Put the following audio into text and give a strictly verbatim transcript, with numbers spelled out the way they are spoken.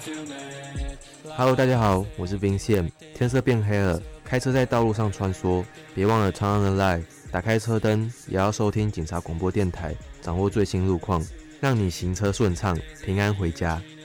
Hello， 大家好，我是冰线。天色变黑了，开车在道路上穿梭，别忘了 Turn on the light， 打开车灯，也要收听警察广播电台，掌握最新路况，让你行车顺畅，平安回家。